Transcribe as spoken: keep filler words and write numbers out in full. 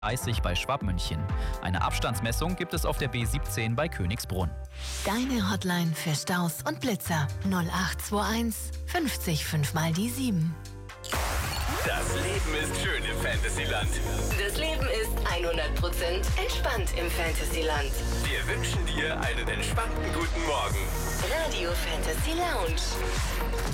dreißig bei Schwabmünchen. Eine Abstandsmessung gibt es auf der B siebzehn bei Königsbrunn. Deine Hotline für Staus und Blitzer null acht zwei eins fünfzig fünf mal die sieben. Das Leben ist schön im Fantasyland. Das Leben ist hundert Prozent entspannt im Fantasyland. Wir wünschen dir einen entspannten guten Morgen. Radio Fantasy Lounge.